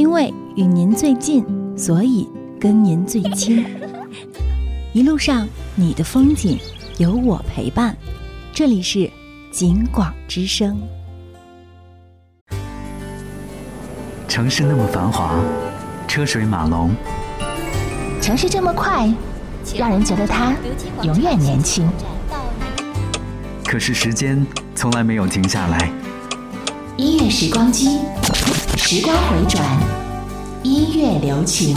因为与您最近，所以跟您最亲。一路上你的风景有我陪伴，这里是景广之声。 城市那么繁华，车水马龙， 城市这么快，让人觉得它永远年轻。 可是时间从来没有停下来。 音乐时光机，时光回转，音乐留情。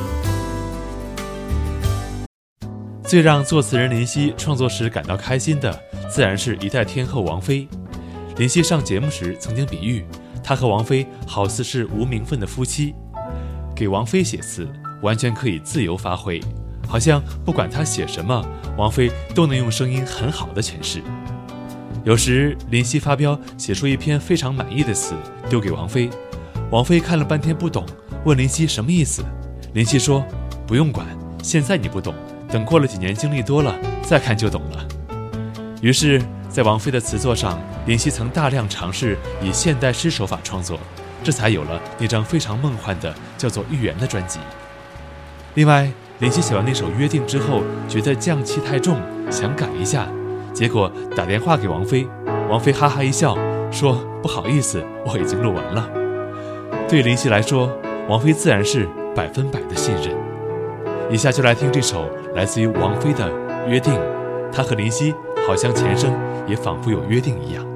最让作词人林夕创作时感到开心的，自然是一代天后王菲。林夕上节目时曾经比喻，她和王菲好似是无名分的夫妻。给王菲写词，完全可以自由发挥，好像不管她写什么，王菲都能用声音很好的诠释。有时林夕发飙，写出一篇非常满意的词，丢给王菲，王菲看了半天不懂，问林夕什么意思。林夕说：不用管，现在你不懂，等过了几年经历多了，再看就懂了。于是在王菲的词作上，林夕曾大量尝试以现代诗手法创作，这才有了那张非常梦幻的叫做《预言》的专辑。另外，林夕写完那首《约定》之后，觉得匠气太重，想改一下，结果打电话给王菲，王菲哈哈一笑，说不好意思，我已经录完了。对林夕来说，王菲自然是100%的信任。以下就来听这首来自于王菲的《约定》，她和林夕好像前生也仿佛有约定一样。